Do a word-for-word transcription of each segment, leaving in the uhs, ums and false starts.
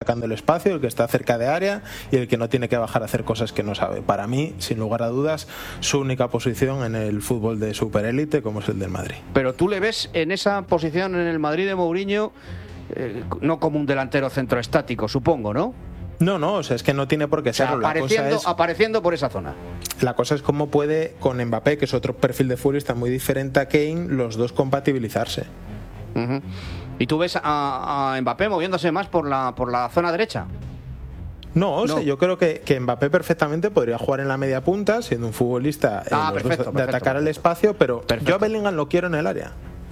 marcando el espacio, el que está cerca de área y el que no tiene que bajar a hacer cosas que no sabe. Para mí, sin lugar a dudas, su única posición en el fútbol de superélite, como es el del Madrid. Pero tú le ves en esa posición en el Madrid de Mourinho, eh, no como un delantero centroestático, supongo, ¿no? No, no, o sea, es que no tiene por qué serlo. O sea, apareciendo, la cosa es, apareciendo por esa zona. La cosa es cómo puede, con Mbappé, que es otro perfil de futbolista muy diferente a Kane, los dos compatibilizarse. Uh-huh. ¿Y tú ves a, a Mbappé moviéndose más por la, por la zona derecha? No, o sea, no. Yo creo que, que Mbappé perfectamente podría jugar en la media punta, siendo un futbolista eh, ah, perfecto, de perfecto, atacar perfecto. el espacio, pero perfecto. yo a Bellingham lo quiero en el área.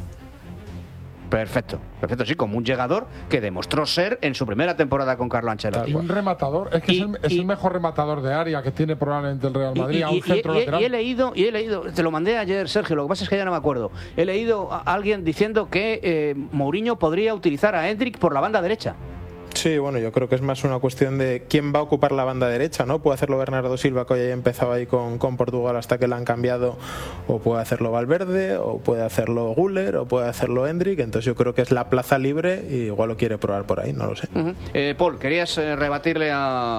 Perfecto, perfecto, sí, como un llegador que demostró ser en su primera temporada con Carlo Ancelotti. Un rematador, es que y, es, el, es y, el mejor rematador de área que tiene probablemente el Real Madrid, y, y, a un centro y, lateral. Y he leído, y he leído, te lo mandé ayer, Sergio, lo que pasa es que ya no me acuerdo. He leído a alguien diciendo que eh, Mourinho podría utilizar a Endrick por la banda derecha. Sí, bueno, yo creo que es más una cuestión de quién va a ocupar la banda derecha, ¿no? Puede hacerlo Bernardo Silva, que hoy empezado ahí con, con Portugal hasta que la han cambiado, o puede hacerlo Valverde, o puede hacerlo Güler, o puede hacerlo Endrick. Entonces yo creo que es la plaza libre y igual lo quiere probar por ahí, no lo sé. Uh-huh. eh, Paul, ¿querías eh, rebatirle a,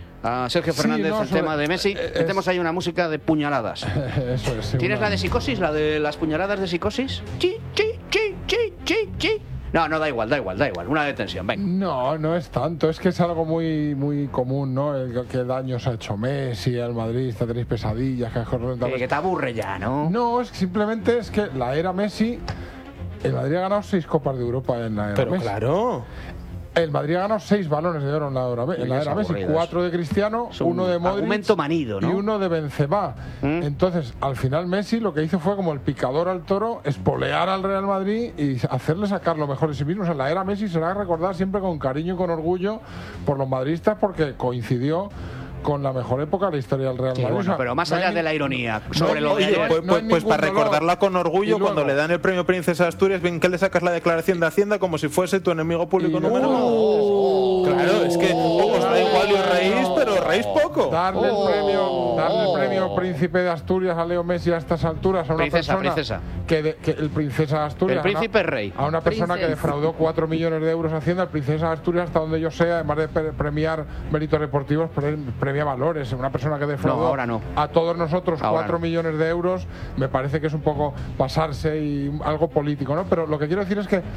a Sergio Fernández sí, no, el sobre, tema de Messi? Es, Metemos ahí una música de puñaladas. Eso es, sí, ¿Tienes una... la de psicosis, la de las puñaladas de psicosis? Chi, chi, chi, chi, chi, chi. No, no, da igual, da igual, da igual. Una detención, venga. No, no es tanto. Es que es algo muy muy común, ¿no? El que daños ha hecho Messi al Madrid, tenéis pesadillas, que, que, que te aburre ya, ¿no? No, es que simplemente es que la era Messi, el Madrid ha ganado seis Copas de Europa en la era Pero Messi. Claro. El Madrid ha ganado seis balones de oro en la era, en la era Messi, cuatro de Cristiano, uno de Modric argumento manido, ¿no? y uno de Benzema. ¿Mm? Entonces, al final Messi lo que hizo fue como el picador al toro, espolear al Real Madrid y hacerle sacar lo mejor de sí mismo. O sea, la era Messi será recordada siempre con cariño y con orgullo por los madridistas porque coincidió con la mejor época de la historia del Real Madrid. Sí, bueno, o sea, pero más allá no de la ironía, sobre no, lo de oye, pues, no pues, pues para recordarla con orgullo, luego, cuando le dan el premio Princesa de Asturias, bien que le sacas la declaración de Hacienda como si fuese tu enemigo público número uno. Oh, claro, es que os da igual y os reís, pero reís poco. Darle oh, el premio, darle el premio Príncipe de Asturias a Leo Messi a estas alturas, a una princesa, persona princesa. Que, de, que el Princesa de Asturias, el príncipe una, rey, a una persona Princesa. que defraudó cuatro millones de euros a Hacienda, el Princesa de Asturias, hasta donde yo sea, además de premiar méritos deportivos, premia valores. Una persona que defraudó no, ahora no. a todos nosotros ahora cuatro no. millones de euros, me parece que es un poco pasarse y algo político, ¿no? Pero lo que quiero decir es que eh,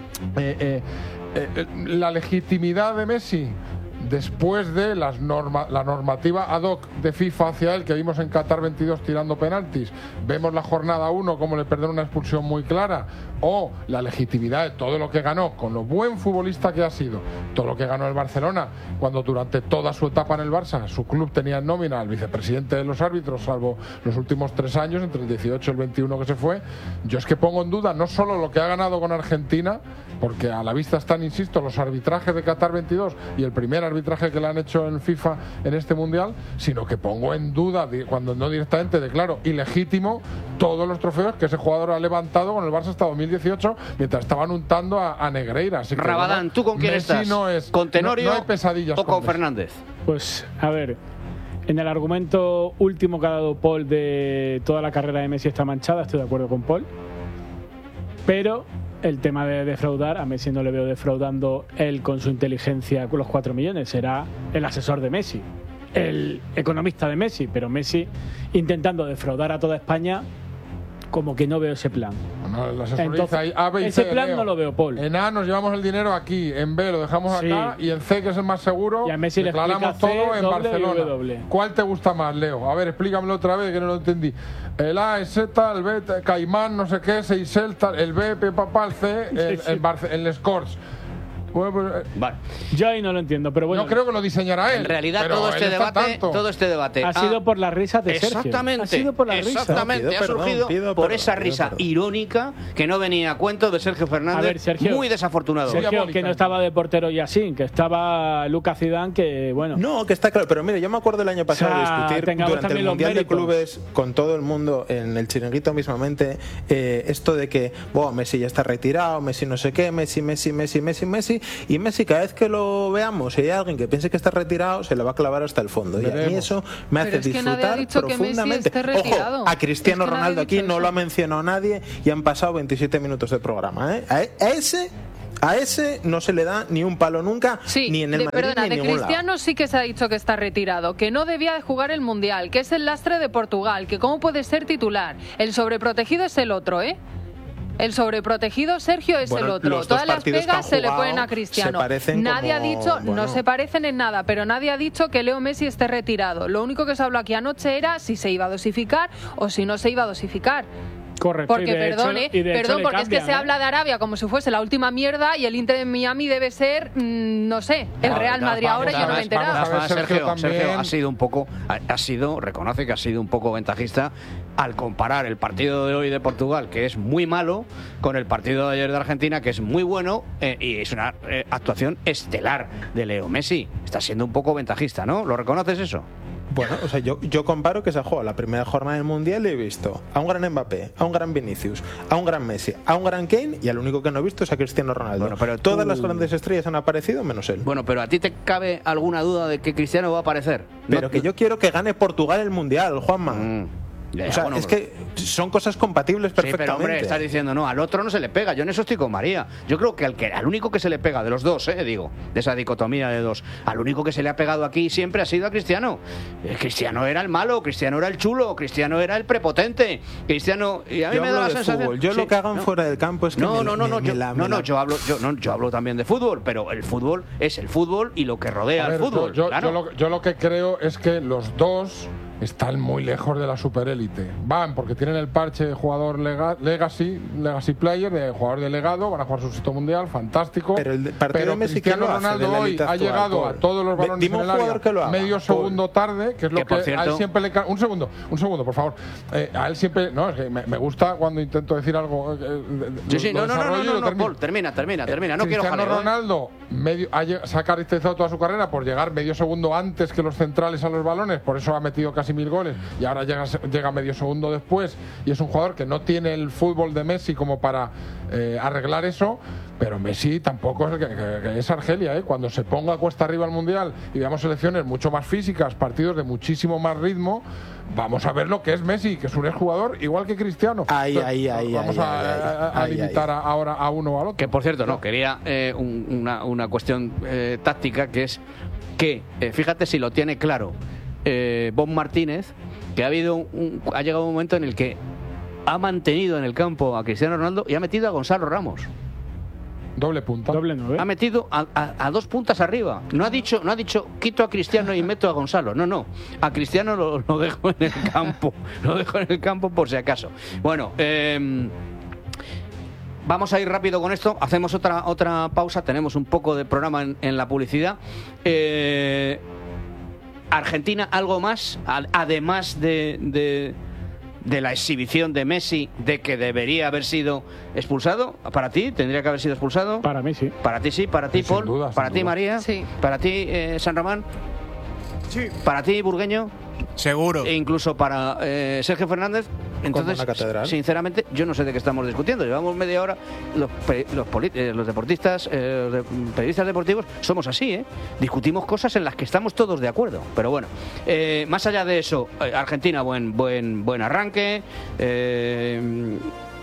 eh, eh, la legitimidad de Messi después de las norma, la normativa ad hoc de FIFA hacia él, que vimos en Qatar veintidós tirando penaltis, vemos la jornada uno como le perder una expulsión muy clara, o la legitimidad de todo lo que ganó, con lo buen futbolista que ha sido, todo lo que ganó el Barcelona, cuando durante toda su etapa en el Barça, su club tenía en nómina al vicepresidente de los árbitros, salvo los últimos tres años, entre el dieciocho y el veintiuno que se fue, yo es que pongo en duda no solo lo que ha ganado con Argentina, porque a la vista están, insisto, los arbitrajes de Qatar veintidós y el primer arbitraje que le han hecho en FIFA en este Mundial, sino que pongo en duda, cuando no directamente declaro ilegítimo, todos los trofeos que ese jugador ha levantado con el Barça hasta dos mil dieciocho, mientras estaban untando a, a Negreira. Así que, Rabadán, bueno, ¿tú con quién Messi estás? No es, ¿Con Tenorio no, no hay pesadillas o con, con Messi. Fernández? Pues, a ver, en el argumento último que ha dado Paul de toda la carrera de Messi está manchada, estoy de acuerdo con Paul, pero el tema de defraudar, a Messi no le veo defraudando él con su inteligencia con los cuatro millones, será el asesor de Messi, el economista de Messi, pero Messi intentando defraudar a toda España, como que no veo ese plan. No, Entonces, ahí, A, B y ese C, plan Leo. no lo veo, Paul. En A nos llevamos el dinero aquí, en B lo dejamos Sí. acá y en C, que es el más seguro, y a Messi le declaramos explica todo C, en doble Barcelona. y W. ¿Cuál te gusta más, Leo? A ver, explícamelo otra vez que no lo entendí. El A es Z, el B Caimán, no sé qué, Seychelles, el B Papá, el C, el, el, el, Barce- el Scores. Bueno, pues, eh, Vale. Yo ahí no lo entiendo, pero bueno. no creo que lo diseñará él. En realidad pero todo él este está debate, tanto. todo este debate ha ah, sido por las risas de Sergio. Exactamente. Ha sido por las risas. Exactamente. No, pido ha perdón, surgido pido por perdón, esa pido risa perdón. irónica que no venía a cuento de Sergio Fernández. A ver, Sergio, muy desafortunado. Sergio, Diabólica. que no estaba de portero Yacine, que estaba Lucas Zidane, que bueno. No, que está claro, pero mire, yo me acuerdo el año pasado O sea, de discutir tengamos durante el también los Mundial de méritos. Clubes con todo el mundo en el chiringuito mismamente, eh, esto de que, wow, Messi ya está retirado, Messi no sé qué, Messi, Messi, Messi, Messi, Messi, y Messi cada vez que lo veamos, si hay alguien que piense que está retirado, se le va a clavar hasta el fondo. Y a mí eso me hace Pero es que nadie ha disfrutar dicho que Messi profundamente. esté retirado. Ojo, a Cristiano Es que nadie Ronaldo ha dicho aquí no eso. lo ha mencionado nadie y han pasado veintisiete minutos de programa, ¿eh? A a ese A ese no se le da ni un palo nunca, sí, ni en el de, Madrid perdona, ni en de ningún Cristiano lado. Sí que se ha dicho que está retirado, que no debía de jugar el Mundial, que es el lastre de Portugal, que cómo puede ser titular. El sobreprotegido es el otro, ¿eh? El sobreprotegido, Sergio, es bueno, el otro. Todas las pegas se le ponen a Cristiano. Nadie como, ha dicho, bueno. no se parecen en nada, pero nadie ha dicho que Leo Messi esté retirado. Lo único que se habló aquí anoche era si se iba a dosificar o si no se iba a dosificar. Correcto. Porque, perdone, hecho, perdón, porque cambian, es que se ¿eh? habla de Arabia como si fuese la última mierda y el Inter de Miami debe ser, mmm, no sé, el no, Real no, Madrid vamos, ahora y yo no me he enterado. vamos a ver, Sergio, Sergio, Sergio ha sido un poco, ha, ha sido, reconoce que ha sido un poco ventajista al comparar el partido de hoy de Portugal, que es muy malo, con el partido de ayer de Argentina, que es muy bueno, eh, y es una eh, actuación estelar de Leo Messi. Está siendo un poco ventajista, ¿no? ¿Lo reconoces eso? Bueno, o sea, yo, yo comparo que se ha jugado la primera jornada del Mundial y he visto a un gran Mbappé, a un gran Vinicius, a un gran Messi, a un gran Kane y al único que no he visto es a Cristiano Ronaldo. Bueno, pero tú... Todas las grandes estrellas han aparecido menos él. Bueno, pero ¿a ti te cabe alguna duda de que Cristiano va a aparecer? Pero no, que yo quiero que gane Portugal el Mundial, Juanma. Mm. Ya, o sea, bueno, es que son cosas compatibles perfectamente. Sí, pero hombre, estás diciendo, no, al otro no se le pega. Yo en eso estoy con María. Yo creo que al, que, al único que se le pega de los dos, eh, digo, de esa dicotomía de dos, al único que se le ha pegado aquí siempre ha sido a Cristiano. Eh, Cristiano era el malo, Cristiano era el chulo, Cristiano era el prepotente. Cristiano, y a mí yo me da la de sensación. Fútbol. Yo sí, lo que hagan no, fuera del campo es que no, me, no, no, me, no, me yo, la, no, me no, la... yo hablo, yo, no, yo hablo también de fútbol, pero el fútbol es el fútbol y lo que rodea ver, al fútbol. Yo, yo, claro. yo, lo, yo lo que creo es que los dos están muy lejos de la superélite. Van porque tienen el parche de jugador lega, legacy, legacy player, de jugador delegado, van a jugar su sexto mundial, fantástico. Pero el partido pero de Messi, Cristiano ¿quién lo hace Ronaldo de la hoy élite ha actual, llegado Paul? a todos los balones Dime en un el área jugador que lo haga, medio Paul. segundo tarde, que es lo Que, que, por cierto, a él siempre le... Un segundo, un segundo, por favor. Eh, a él siempre... No, es que me, me gusta cuando intento decir algo... Eh, Sí, sí, lo no, no, no, no, desarrollo y no, lo no, termino. Paul, termina, termina, termina. No quiero Cristiano jaleo, ¿eh? Ronaldo medio, ha, lleg- se ha caracterizado toda su carrera por llegar medio segundo antes que los centrales a los balones, por eso ha metido casi mil goles y ahora llega, llega medio segundo después y es un jugador que no tiene el fútbol de Messi como para eh, arreglar eso, pero Messi tampoco es, que, que, que es Argelia, ¿eh? Cuando se ponga cuesta arriba al Mundial y veamos selecciones mucho más físicas, partidos de muchísimo más ritmo, vamos a ver lo que es Messi, que es un exjugador igual que Cristiano. Ahí, Entonces, ahí, ahí, vamos ahí, a, ahí, a- a ahí, limitar ahí. a- ahora a uno o al otro. Que por cierto, no, quería eh, un- una, una cuestión eh, táctica, que es que, eh, fíjate si lo tiene claro eh, Bob Martínez, que ha habido un, ha llegado un momento en el que ha mantenido en el campo a Cristiano Ronaldo y ha metido a Gonzalo Ramos. Doble punta. Doble nueve. Ha metido a, a- a dos puntas arriba. No ha dicho, no ha dicho quito a Cristiano y meto a Gonzalo. No, no. A Cristiano lo, lo dejo en el campo. Lo dejo en el campo por si acaso. Bueno, eh, vamos a ir rápido con esto. Hacemos otra otra pausa. Tenemos un poco de programa en, en la publicidad. Eh, Argentina, algo más, Ad- además de, de de la exhibición de Messi, de que debería haber sido expulsado. ¿Para ti tendría que haber sido expulsado? Para mí sí. Para ti sí, para ti, Sí, sin Paul, duda, sin para ti, duda. María, Sí. para ti, eh, San Román, Sí. para ti, Burgueño, Seguro. e incluso para eh, Sergio Fernández. Entonces, una catedral. sinceramente, yo no sé de qué estamos discutiendo. Llevamos media hora. Los, pe- los, poli- eh, los deportistas, eh, los de- periodistas deportivos, somos así, ¿eh? Discutimos cosas en las que estamos todos de acuerdo. Pero bueno, eh, más allá de eso, eh, Argentina, buen, buen, buen arranque. Eh,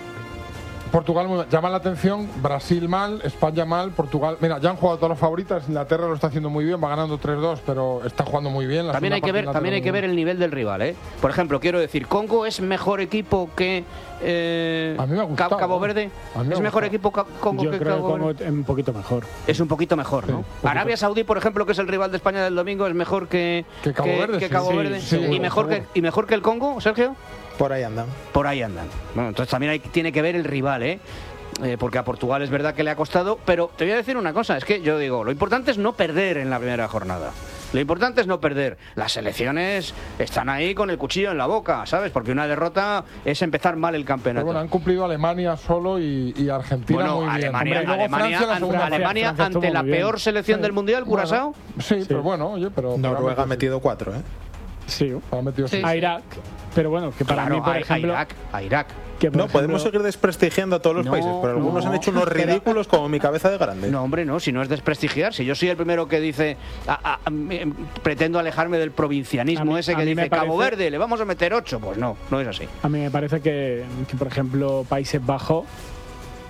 Portugal muy- llama la atención, Brasil mal, España mal, Portugal... Mira, ya han jugado todas las favoritas, Inglaterra lo está haciendo muy bien, va ganando tres dos, pero está jugando muy bien. La También segunda hay que parte ver, Inglaterra también hay muy que ver bien. el nivel del rival, ¿eh? Por ejemplo, quiero decir, Congo es mejor equipo que eh, A mí me ha Ca- gustado, Cabo ¿eh? Verde. A mí me Es ha mejor gustado. equipo Ca- Congo Yo que creo que Cabo Congo Verde. es un poquito mejor. Es un poquito mejor, ¿no? Sí, un poquito. Arabia Saudí, por ejemplo, que es el rival de España del domingo, es mejor que Que Cabo Verde, sí. Cabo Sí, Verde. sí, y seguro, mejor que seguro. y mejor que el Congo, Sergio. Por ahí andan. Por ahí andan. Bueno, entonces también hay, tiene que ver el rival, ¿eh? Eh, porque a Portugal es verdad que le ha costado, pero te voy a decir una cosa, es que yo digo, lo importante es no perder en la primera jornada. Lo importante es no perder. Las selecciones están ahí con el cuchillo en la boca, ¿sabes? Porque una derrota es empezar mal el Pero campeonato. bueno, han cumplido Alemania solo y, y Argentina Bueno, muy bien. Alemania, Hombre, y luego Alemania, Francia la ante, segunda parte. Alemania Francia ante estuvo la muy bien. peor selección del Mundial, Curazao. Sí, pero bueno, oye, pero... pero Noruega ha metido- metido cuatro, ¿eh? Sí. ha metido Sí. seis. A Irak. Pero bueno, que para Claro, mí, por a, ejemplo. a Irak, a Irak. que, por No, ejemplo, podemos seguir desprestigiando a todos los No, países, pero algunos no. han hecho unos ridículos como mi cabeza de grande. No, hombre, no, si no es desprestigiar, si yo soy el primero que dice, a- a- a- me- pretendo alejarme del provincianismo A mí- ese a que mí me dice Cabo parece- Verde, le vamos a meter ocho, pues no, no es así. A mí me parece que, que, por ejemplo, Países Bajos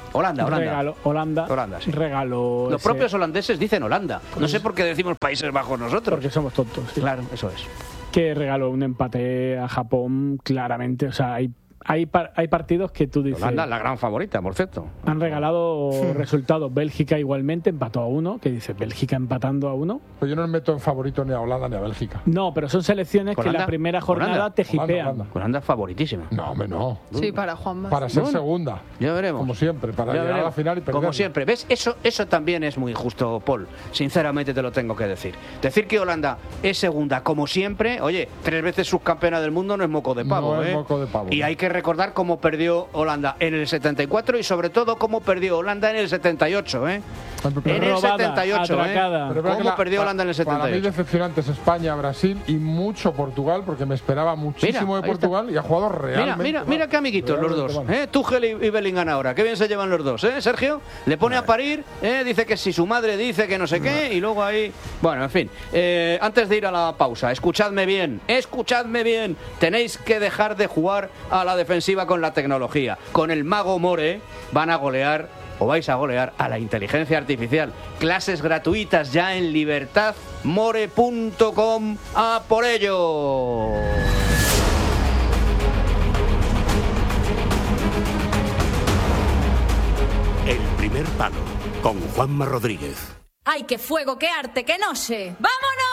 Holanda, Holanda. Regaló, Holanda, Holanda sí. regaló. Los ese, propios holandeses dicen Holanda. No sé por qué decimos Países Bajos nosotros. Porque somos tontos. Sí. Claro, eso es. Que regaló un empate a Japón claramente. O sea, hay Hay, par hay partidos que tú dices... Holanda, la gran favorita, por cierto. Han regalado sí. resultados. Bélgica igualmente empató a uno. Que dices, Bélgica empatando a uno. Pues yo no me meto en favorito ni a Holanda ni a Bélgica. No, pero son selecciones Holanda, que la primera jornada Holanda, te jipean. Holanda, Holanda. Holanda es favoritísima. No, hombre, no. Sí, para Juanma. Para ser bueno, segunda. Ya veremos. Como siempre, para ya llegar veremos. a la final y perder. Como siempre. ¿Ves? Eso, eso también es muy injusto, Paul. Sinceramente te lo tengo que decir. Decir que Holanda es segunda, como siempre, oye, tres veces subcampeona del mundo no es moco de pavo, no ¿eh? es moco de pavo. Y hay que recordar cómo perdió Holanda en el setenta y cuatro y sobre todo cómo perdió Holanda en el setenta y ocho, ¿eh? En el Robada, setenta y ocho, atracada. ¿eh? ¿Cómo la, perdió Holanda en el setenta y ocho? Para mí decepcionantes España, Brasil y mucho Portugal, porque me esperaba muchísimo mira, de Portugal está. y ha jugado realmente. Mira, mira, mira qué amiguitos los dos. Bueno. ¿eh? Tuchel y, y Bellingham ahora. Qué bien se llevan los dos, ¿eh? Sergio le pone a parir, ¿eh? Dice que si su madre dice que no sé qué y luego ahí... Bueno, en fin. Eh, antes de ir a la pausa, escuchadme bien, escuchadme bien. Tenéis que dejar de jugar a la defensiva con la tecnología. Con el mago More van a golear o vais a golear a la inteligencia artificial. Clases gratuitas ya en libertad more punto com. ¡A por ello! El primer palo con Juanma Rodríguez. ¡Ay, qué fuego, qué arte, qué noche! ¡Vámonos!